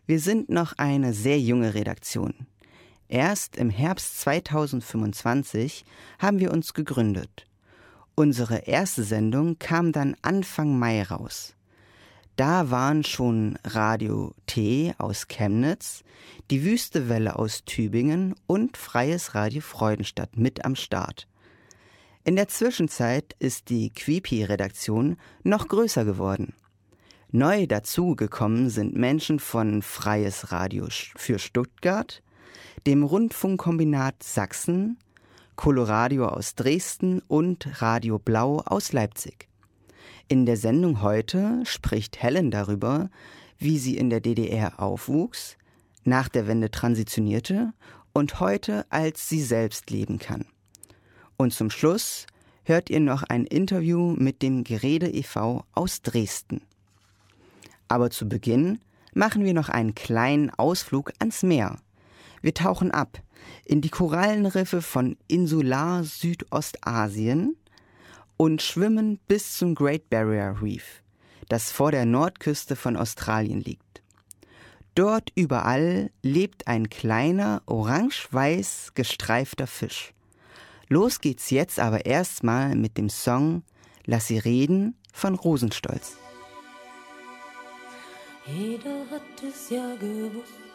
Wir sind noch eine sehr junge Redaktion. Erst im Herbst 2025 haben wir uns gegründet. Unsere erste Sendung kam dann Anfang Mai raus. Da waren schon Radio T aus Chemnitz, die Wüste Welle aus Tübingen und Freies Radio Freudenstadt mit am Start. In der Zwischenzeit ist die Quipi-Redaktion noch größer geworden. Neu dazugekommen sind Menschen von Freies Radio für Stuttgart, dem Rundfunkkombinat Sachsen, Coloradio aus Dresden und Radio Blau aus Leipzig. In der Sendung heute spricht Helen darüber, wie sie in der DDR aufwuchs, nach der Wende transitionierte und heute als sie selbst leben kann. Und zum Schluss hört ihr noch ein Interview mit dem Gerede e.V. aus Dresden. Aber zu Beginn machen wir noch einen kleinen Ausflug ans Meer. Wir tauchen ab in die Korallenriffe von Insular Südostasien und schwimmen bis zum Great Barrier Reef, das vor der Nordküste von Australien liegt. Dort überall lebt ein kleiner, orange-weiß gestreifter Fisch. Los geht's jetzt aber erstmal mit dem Song Lass sie reden von Rosenstolz. Jeder hat es ja gewusst,